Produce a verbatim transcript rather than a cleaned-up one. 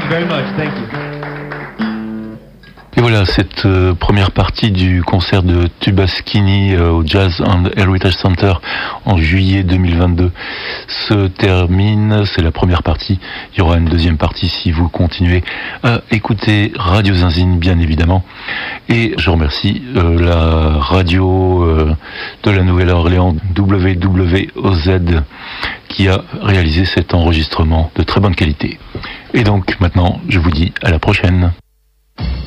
you very much. Thank you. Et voilà, cette euh, première partie du concert de Tubaschini euh, au Jazz and Heritage Center en juillet deux mille vingt-deux se termine. C'est la première partie. Il y aura une deuxième partie si vous continuez à écouter Radio Zinzine, bien évidemment. Et je remercie euh, la radio euh, de la Nouvelle-Orléans W W O Z qui a réalisé cet enregistrement de très bonne qualité. Et donc maintenant, je vous dis à la prochaine.